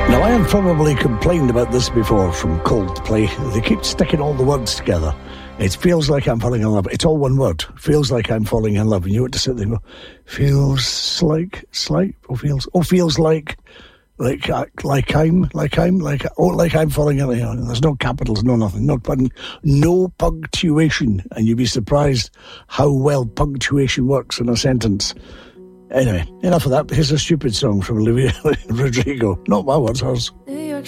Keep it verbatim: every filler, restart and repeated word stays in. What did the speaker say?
Now, I have probably complained about this before from Coldplay. They keep sticking all the words together. It feels like I'm falling in love. It's all one word. Feels like I'm falling in love. And you want to sit there and go, feels like, slight, or feels, oh, feels like, like, like I'm, like I'm, like, oh, like I'm falling in love. There's no capitals, no nothing, no pun, no punctuation. And you'd be surprised how well punctuation works in a sentence. Anyway, enough of that. Here's a stupid song from Olivia Rodrigo. Not my words, hers.